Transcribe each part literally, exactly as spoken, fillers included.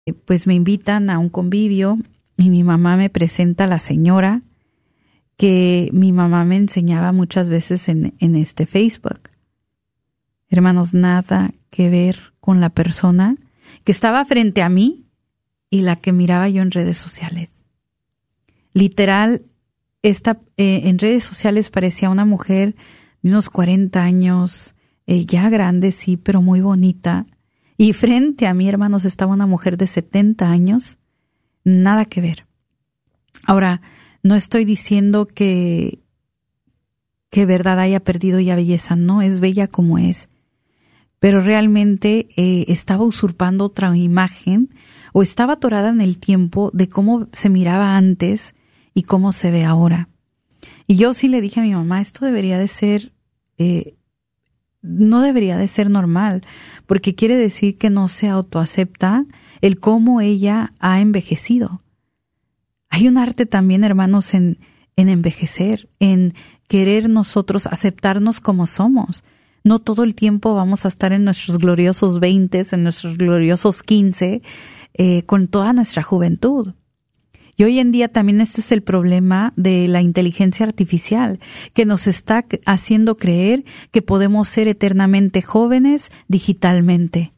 pues me invitan a un convivio y mi mamá me presenta a la señora que mi mamá me enseñaba muchas veces en, en este Facebook. Hermanos, nada que ver con la persona que estaba frente a mí y la que miraba yo en redes sociales. Literal, esta, eh, en redes sociales parecía una mujer de unos cuarenta años, eh, ya grande, sí, pero muy bonita. Y frente a mí, hermanos, estaba una mujer de setenta años. Nada que ver. Ahora, no estoy diciendo que, que verdad haya perdido ya belleza, no, es bella como es. Pero realmente eh, estaba usurpando otra imagen o estaba atorada en el tiempo de cómo se miraba antes y cómo se ve ahora. Y yo sí le dije a mi mamá, esto debería de ser, eh, no debería de ser normal, porque quiere decir que no se autoacepta el cómo ella ha envejecido. Hay un arte también, hermanos, en, en envejecer, en querer nosotros aceptarnos como somos. No todo el tiempo vamos a estar en nuestros gloriosos veintes, en nuestros gloriosos quince, eh, con toda nuestra juventud. Y hoy en día también este es el problema de la inteligencia artificial, que nos está haciendo creer que podemos ser eternamente jóvenes digitalmente.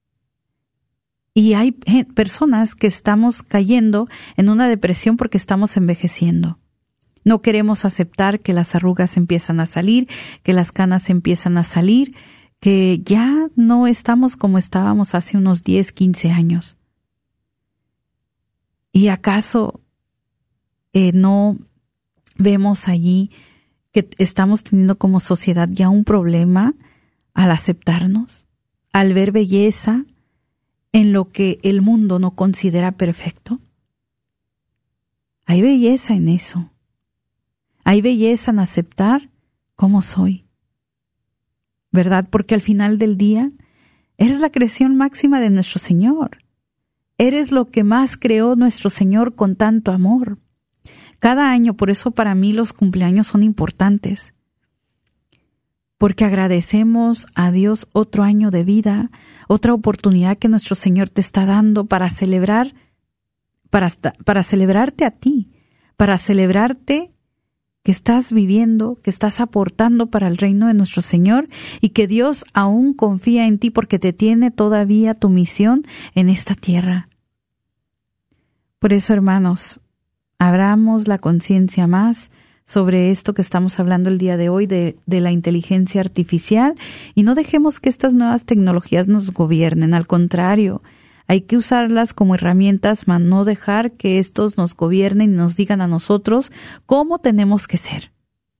Y hay personas que estamos cayendo en una depresión porque estamos envejeciendo. No queremos aceptar que las arrugas empiezan a salir, que las canas empiezan a salir, que ya no estamos como estábamos hace unos diez, quince años. ¿Y acaso eh, no vemos allí que estamos teniendo como sociedad ya un problema al aceptarnos, al ver belleza en lo que el mundo no considera perfecto? Hay belleza en eso. Hay belleza en aceptar cómo soy, ¿verdad? Porque al final del día eres la creación máxima de nuestro Señor. Eres lo que más creó nuestro Señor con tanto amor. Cada año, por eso para mí los cumpleaños son importantes, porque agradecemos a Dios otro año de vida, otra oportunidad que nuestro Señor te está dando para celebrar, para, para celebrarte a ti, para celebrarte que estás viviendo, que estás aportando para el reino de nuestro Señor y que Dios aún confía en ti porque te tiene todavía tu misión en esta tierra. Por eso, hermanos, abramos la conciencia más sobre esto que estamos hablando el día de hoy de, de la inteligencia artificial y no dejemos que estas nuevas tecnologías nos gobiernen. Al contrario, hay que usarlas como herramientas, mas no dejar que estos nos gobiernen y nos digan a nosotros cómo tenemos que ser.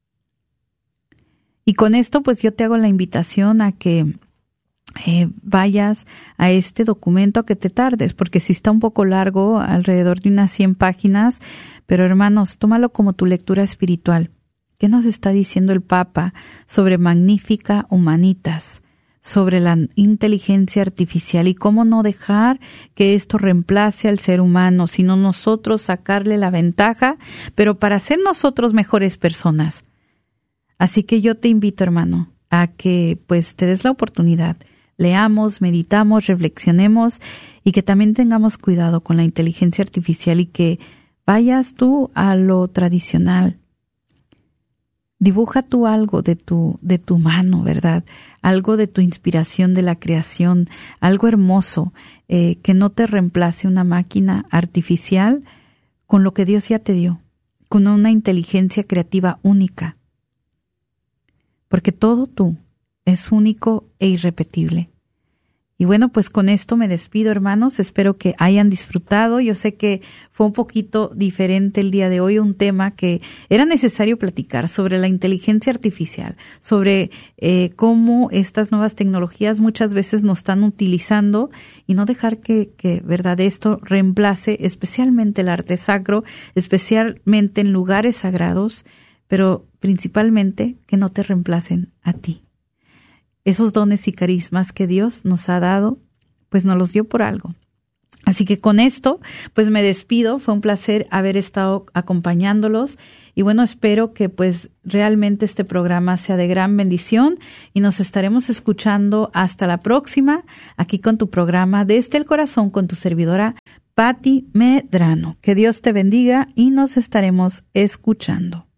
Y con esto, pues yo te hago la invitación a que eh, vayas a este documento, a que te tardes, porque sí está un poco largo, alrededor de unas cien páginas, pero hermanos, tómalo como tu lectura espiritual. ¿Qué nos está diciendo el Papa sobre Magnificat Humanitas? Sobre la inteligencia artificial y cómo no dejar que esto reemplace al ser humano, sino nosotros sacarle la ventaja, pero para ser nosotros mejores personas. Así que yo te invito, hermano, a que pues te des la oportunidad, leamos, meditamos, reflexionemos y que también tengamos cuidado con la inteligencia artificial y que vayas tú a lo tradicional. Dibuja tú algo de tu, de tu mano, ¿verdad? Algo de tu inspiración de la creación, algo hermoso, eh, que no te reemplace una máquina artificial con lo que Dios ya te dio, con una inteligencia creativa única. Porque todo tú es único e irrepetible. Y bueno, pues con esto me despido, hermanos. Espero que hayan disfrutado. Yo sé que fue un poquito diferente el día de hoy, un tema que era necesario platicar sobre la inteligencia artificial, sobre eh, cómo estas nuevas tecnologías muchas veces nos están utilizando y no dejar que, que, verdad, esto reemplace especialmente el arte sacro, especialmente en lugares sagrados, pero principalmente que no te reemplacen a ti. Esos dones y carismas que Dios nos ha dado, pues nos los dio por algo. Así que con esto, pues me despido. Fue un placer haber estado acompañándolos y bueno, espero que pues realmente este programa sea de gran bendición y nos estaremos escuchando hasta la próxima aquí con tu programa Desde el Corazón con tu servidora Patti Medrano. Que Dios te bendiga y nos estaremos escuchando.